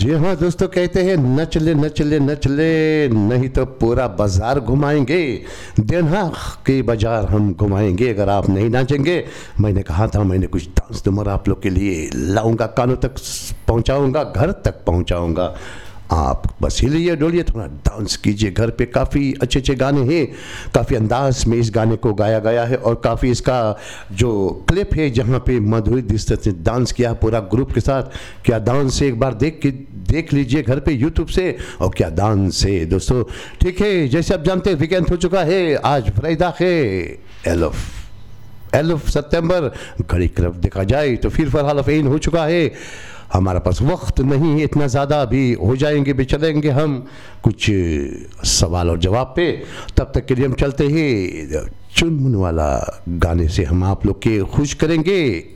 जी हाँ दोस्तों, कहते हैं नचले नचले नचले, नहीं तो पूरा बाजार घुमाएंगे, देना के बाजार हम घुमाएंगे अगर आप नहीं नाचेंगे। मैंने कहा था मैंने कुछ डांस नंबर आप लोग के लिए लाऊंगा, कानों तक पहुंचाऊंगा, घर तक पहुंचाऊंगा। आप बस हिलिए डोलिए, थोड़ा डांस कीजिए। घर पे काफ़ी अच्छे अच्छे गाने हैं, काफ़ी अंदाज में इस गाने को गाया गया है और काफ़ी इसका जो क्लिप है जहाँ पे माधुरी दीक्षित ने डांस किया पूरा ग्रुप के साथ, क्या डांस है, एक बार देख लीजिए घर पे यूट्यूब से, और क्या डांस है दोस्तों। ठीक है, जैसे आप जानते हैं वीकेंड हो चुका है, आज फ्राइडे है, 11 सितंबर, घड़ी तरफ देखा जाए तो फिर फरहाल इन हो चुका है। हमारे पास वक्त नहीं है इतना ज़्यादा, अभी हो जाएंगे भी, चलेंगे हम कुछ सवाल और जवाब पे। तब तक के लिए हम चलते हैं चुनमुन वाला गाने से, हम आप लोग के खुश करेंगे